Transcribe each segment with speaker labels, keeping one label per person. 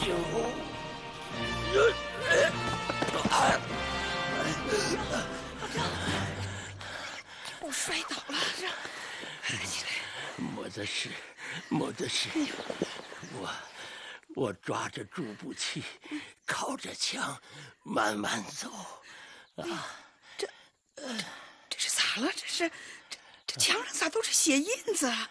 Speaker 1: 惊呼。
Speaker 2: 我摔倒了，起来！
Speaker 1: 没得事。我抓着助步器，靠着墙，慢慢走。
Speaker 2: 这是咋了？这墙上咋都是血印子啊？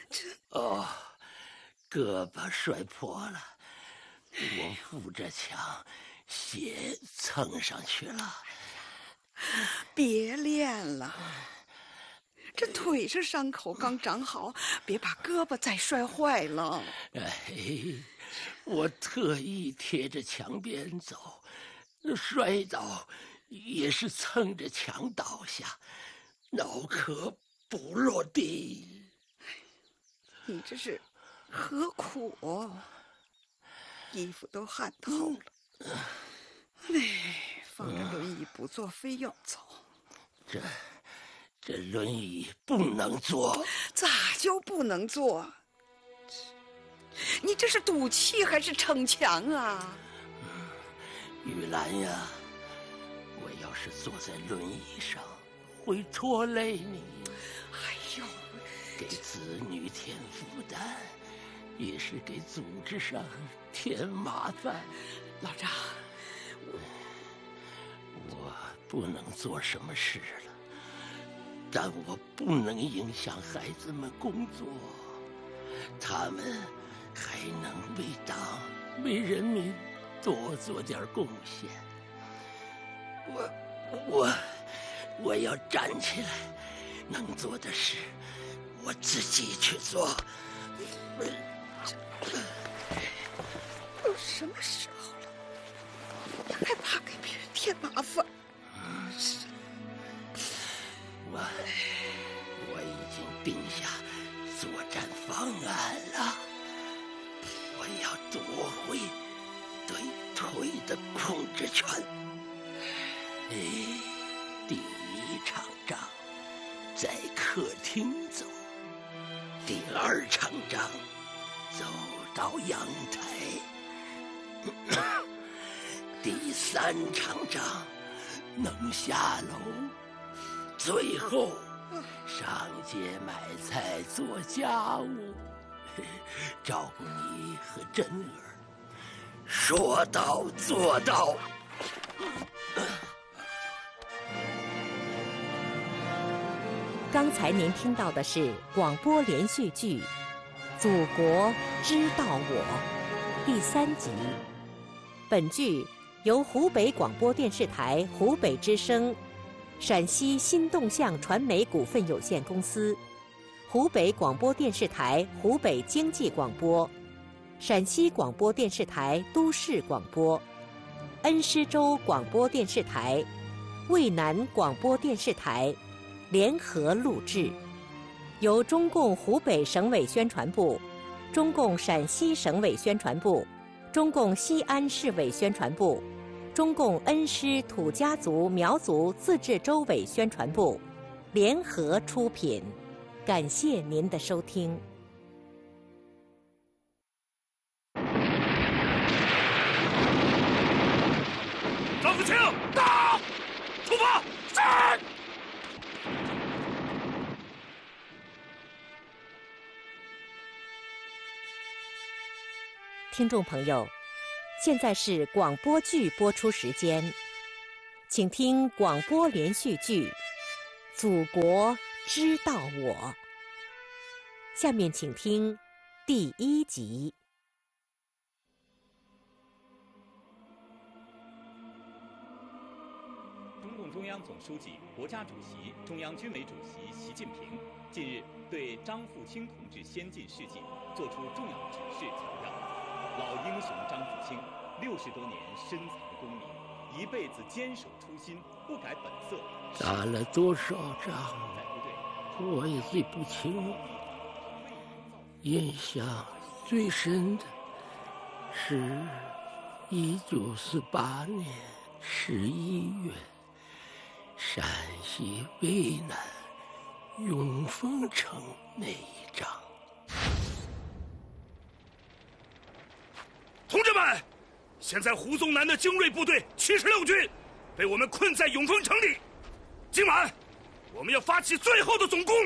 Speaker 1: 胳膊摔破了，我扶着墙，血蹭上去了。
Speaker 2: 别练了，这腿上伤口刚长好，别把胳膊再摔坏了。
Speaker 1: 我特意贴着墙边走，摔倒也是蹭着墙倒下，脑壳不落地。
Speaker 2: 你这是何苦啊？衣服都汗透了。放着轮椅不坐，非要走。
Speaker 1: 这轮椅不能坐。
Speaker 2: 咋就不能坐？你这是赌气还是逞强啊？
Speaker 1: 玉兰呀，我要是坐在轮椅上，会拖累你。
Speaker 2: 哎呦，
Speaker 1: 给子女添负担，也是给组织上添麻烦。
Speaker 2: 老张，
Speaker 1: 我不能做什么事了，但我不能影响孩子们工作，他们还能为党为人民多做点贡献。我要站起来，能做的事我自己去做。
Speaker 2: 都什么时候了，你还怕给别人添麻烦？
Speaker 1: 我已经定下作战方案了，我要夺回对腿的控制权。第一场仗在客厅走，第二场仗走到阳台，第三场仗能下楼，最后上街买菜做家务，照顾你和珍儿，说到做到。
Speaker 3: 刚才您听到的是广播连续剧《祖国知道我》第3集。本剧由湖北广播电视台湖北之声、陕西新动向传媒股份有限公司、湖北广播电视台湖北经济广播、陕西广播电视台都市广播、恩施州广播电视台、渭南广播电视台联合录制，由中共湖北省委宣传部、中共陕西省委宣传部、中共西安市委宣传部、中共恩施土家族苗族自治州委宣传部联合出品。感谢您的收听。
Speaker 4: 张子清，到！出发！是。
Speaker 3: 听众朋友，现在是广播剧播出时间，请听广播连续剧《祖国知道我》。下面请听第1集。
Speaker 5: 中共中央总书记、国家主席、中央军委主席习近平近日对张富清同志先进事迹作出重要指示强调，老英雄张富清60多年深藏功名，一辈子坚守初心，不改本色。
Speaker 1: 打了多少仗，我也记不清了。印象最深的是1948年11月，陕西渭南永丰城那一仗。
Speaker 4: 突同志们，现在胡宗南的精锐部队76军被我们困在永丰城里。今晚，我们要发起最后的总攻。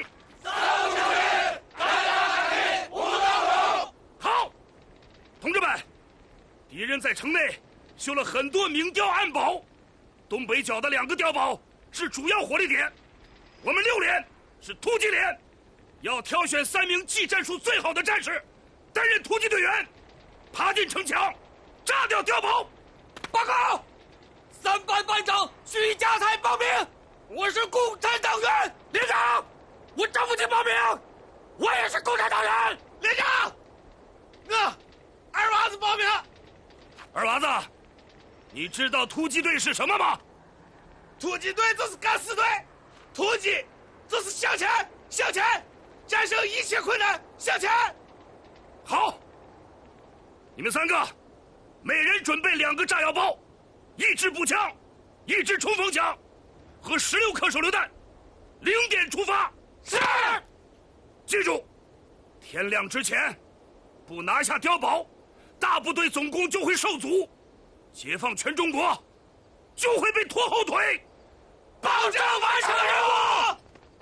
Speaker 4: 好，同志们，敌人在城内修了很多明碉暗堡，东北角的2个碉堡是主要火力点。我们6连是突击连，要挑选3名技战术最好的战士，担任突击队员，爬进城墙，炸掉碉堡。
Speaker 1: 报告，3班班长徐家才报名，我是共产党员。连长，我张富清报名，我也是共产党员。连长，二娃子报名。
Speaker 4: 二娃子，你知道突击队是什么吗？
Speaker 1: 突击队就是敢死队，突击就是向前，向前，战胜一切困难，向前。
Speaker 4: 好，你们3个，每人准备2个炸药包，1支步枪，1支冲锋枪，和16颗手榴弹，0点出发。
Speaker 1: 是。
Speaker 4: 记住，天亮之前不拿下碉堡，大部队总攻就会受阻，解放全中国就会被拖后腿。
Speaker 1: 保证完成任务。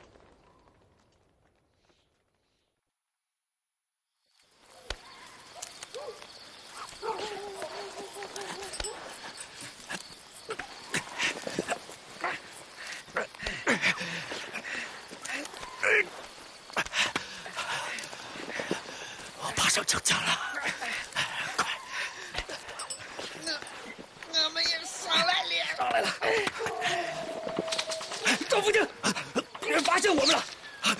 Speaker 1: 我爬上城墙了，快！
Speaker 2: 我们也上来了。
Speaker 1: 上来了。张福清，敌人发现我们了！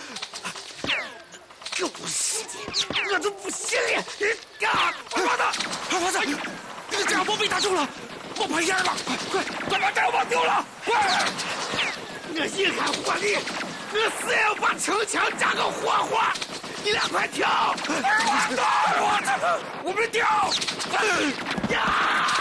Speaker 1: 狗屎！我都不信了！二娃子，那个炸药包被打中了，冒白烟了！快把炸药包丢了！快！我一看火力，我死也要把城墙炸个活活！你俩快跳！二娃子，我们跳！呀！